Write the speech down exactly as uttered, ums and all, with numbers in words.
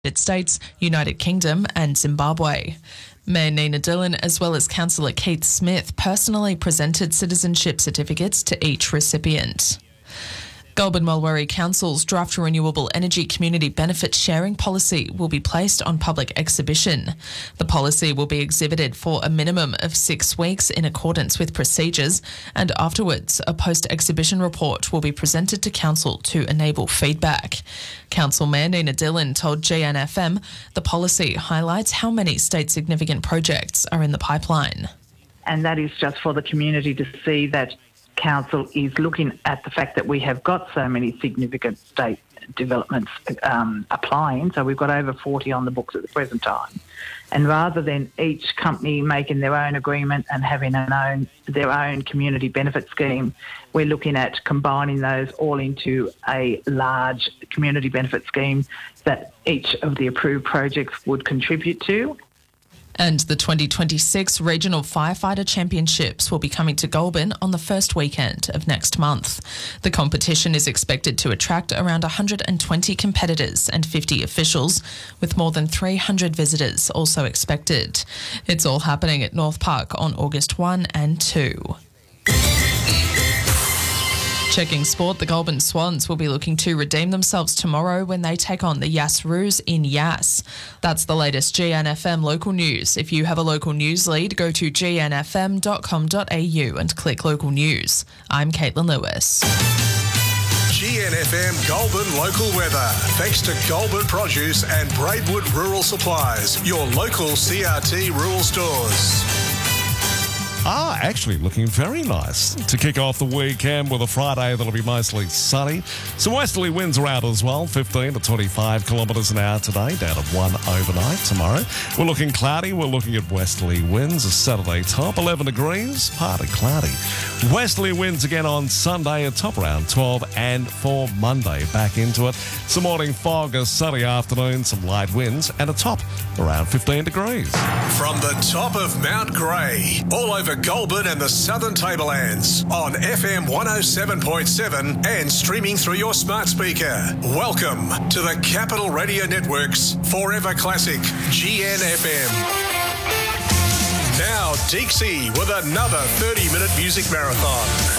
United States, United Kingdom and Zimbabwe. Mayor Nina Dillon, as well as Councillor Keith Smith, personally presented citizenship certificates to each recipient. Goulburn Mulwari Council's draft renewable energy community benefit sharing policy will be placed on public exhibition. The policy will be exhibited for a minimum of six weeks in accordance with procedures, and afterwards a post-exhibition report will be presented to Council to enable feedback. Council Mayor Nina Dillon told G N F M the policy highlights how many state-significant projects are in the pipeline. And that is just for the community to see that Council is looking at the fact that we have got so many significant state developments um, applying. So we've got over forty on the books at the present time. And rather than each company making their own agreement and having an own, their own community benefit scheme, we're looking at combining those all into a large community benefit scheme that each of the approved projects would contribute to. And the twenty twenty-six Regional Firefighter Championships will be coming to Goulburn on the first weekend of next month. The competition is expected to attract around one hundred twenty competitors and fifty officials, with more than three hundred visitors also expected. It's all happening at North Park on August first and second. Checking sport, the Goulburn Swans will be looking to redeem themselves tomorrow when they take on the Yass Roos in Yass. That's the latest G N F M local news. If you have a local news lead, go to g n f m dot com dot a u and click local news. I'm Caitlin Lewis. G N F M Goulburn local weather. Thanks to Goulburn Produce and Braidwood Rural Supplies, your local C R T rural stores. Ah, actually looking very nice to kick off the weekend with a Friday that'll be mostly sunny. Some westerly winds are out as well, fifteen to twenty-five kilometres an hour today, down to one overnight tomorrow. We're looking cloudy, we're looking at westerly winds, a Saturday top, eleven degrees, partly cloudy. Westerly winds again on Sunday, a top around twelve, and for Monday, back into it. Some morning fog, a sunny afternoon, some light winds, and a top around fifteen degrees. From the top of Mount Grey, all over Goulburn and the Southern Tablelands on F M one oh seven point seven and streaming through your smart speaker. Welcome to the Capital Radio Network's Forever Classic G N F M. Now Deeksy with another thirty minute music marathon.